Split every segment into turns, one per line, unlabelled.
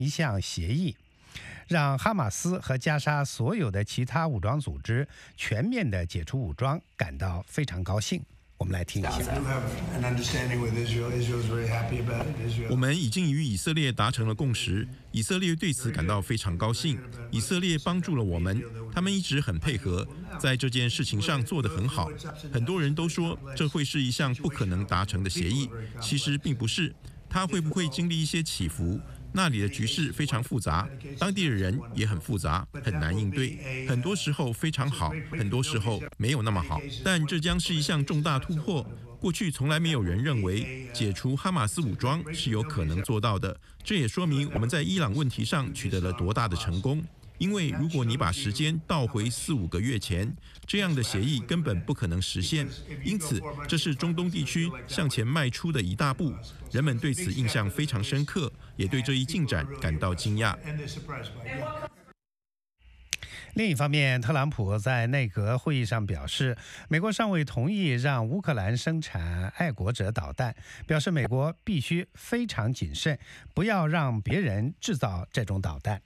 一项协议，让哈马斯和加沙所有的其他武装组织全面的解除武装感到非常高兴。我们来听一下。
我们已经与以色列达成了共识，以色列对此感到非常高兴。以色列帮助了我们，他们一直很配合，在这件事情上做得很好。很多人都说这会是一项不可能达成的协议，其实并不是。它会不会经历一些起伏？那里的局势非常复杂，当地的人也很复杂，很难应对。很多时候非常好，很多时候没有那么好。但这将是一项重大突破。过去从来没有人认为解除哈马斯武装是有可能做到的。这也说明我们在伊朗问题上取得了多大的成功。因为如果你把时间倒回4-5个月前，这样的协议根本不可能实现。因此，这是中东地区向前迈出的一大步。人们对此印象非常深刻，也对这一进展感到惊讶。
另一方面，特朗普在内阁会议上表示，美国尚未同意让乌克兰生产爱国者导弹，表示美国必须非常谨慎，不要让别人制造这种导弹。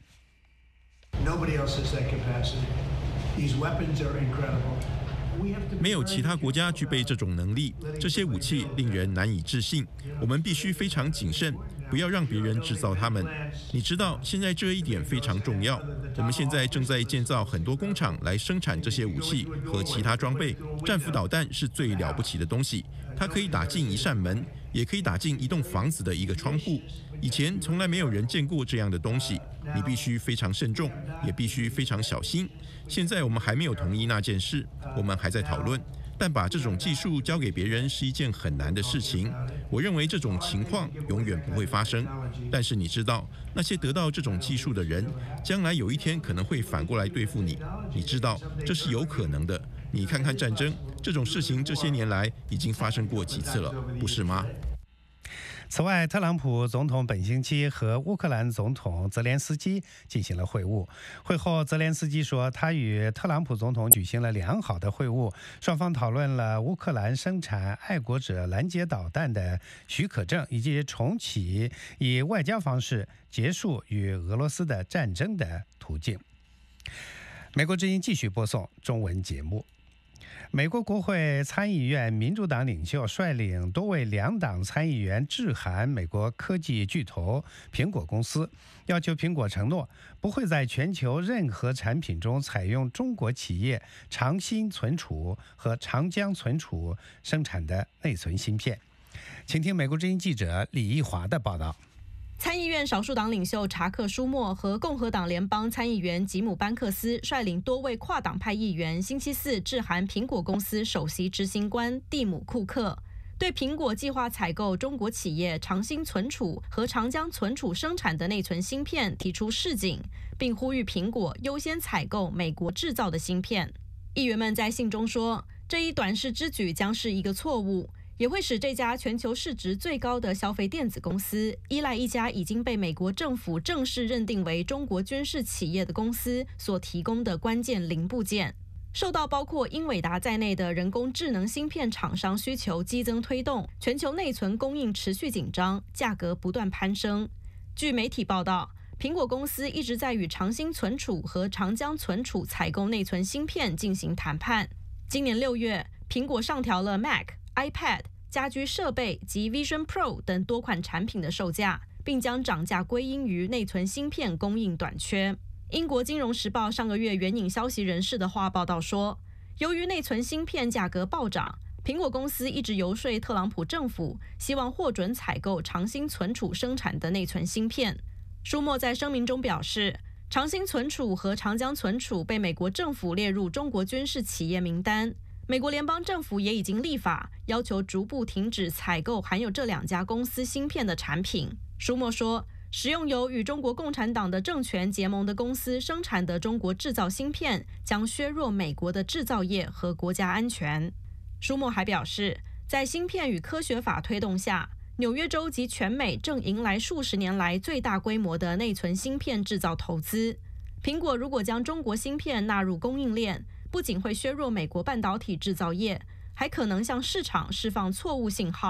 没有其他国家具备这种能力，这些武器令人难以置信。我们必须非常谨慎，不要让别人制造它们。你知道，现在这一点非常重要。我们现在正在建造很多工厂来生产这些武器和其他装备。战斧导弹是最了不起的东西，它可以打进一扇门，也可以打进一栋房子的一个窗户。以前从来没有人见过这样的东西，你必须非常慎重，也必须非常小心。现在我们还没有同意那件事，我们还在讨论。但把这种技术交给别人是一件很难的事情。我认为这种情况永远不会发生。但是你知道，那些得到这种技术的人，将来有一天可能会反过来对付你。你知道，这是有可能的。你看看战争，这种事情这些年来已经发生过几次了，不是吗？
此外，特朗普总统本星期和乌克兰总统泽连斯基进行了会晤。会后，泽连斯基说，他与特朗普总统举行了良好的会晤，双方讨论了乌克兰生产爱国者拦截导弹的许可证，以及重启以外交方式结束与俄罗斯的战争的途径。美国之音继续播送中文节目。美国国会参议院民主党领袖率领多位两党参议员致函美国科技巨头苹果公司，要求苹果承诺不会在全球任何产品中采用中国企业长兴存储和长江存储生产的内存芯片。请听美国之音记者李义华的报道。
参议院少数党领袖查克·舒默和共和党联邦参议员吉姆·班克斯率领多位跨党派议员星期四致函苹果公司首席执行官蒂姆·库克，对苹果计划采购中国企业长兴存储和长江存储生产的内存芯片提出示警，并呼吁苹果优先采购美国制造的芯片。议员们在信中说，这一短视之举将是一个错误，也会使这家全球市值最高的消费电子公司依赖一家已经被美国政府正式认定为中国军事企业的公司所提供的关键零部件。受到包括英伟达在内的人工智能芯片厂商需求激增推动，全球内存供应持续紧张，价格不断攀升。据媒体报道，苹果公司一直在与长兴存储和长江存储采购内存芯片进行谈判。今年6月，苹果上调了 Mac、iPad、家居设备及 Vision Pro 等多款产品的售价，并将涨价归因于内存芯片供应短缺。英国金融时报上个月援引消息人士的话报道说，由于内存芯片价格暴涨，苹果公司一直游说特朗普政府，希望获准采购长兴存储生产的内存芯片。舒默在声明中表示，长兴存储和长江存储被美国政府列入中国军事企业名单。美国联邦政府也已经立法，要求逐步停止采购含有这两家公司芯片的产品。舒默说，使用由与中国共产党的政权结盟的公司生产的中国制造芯片，将削弱美国的制造业和国家安全。舒默还表示，在芯片与科学法推动下，纽约州及全美正迎来数十年来最大规模的内存芯片制造投资。苹果如果将中国芯片纳入供应链，不仅会削弱美国半导体制造业，还可能向市场释放错误信号，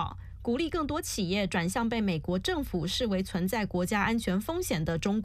鼓励更多企业转向被美国政府视为存在国家安全风险的中国。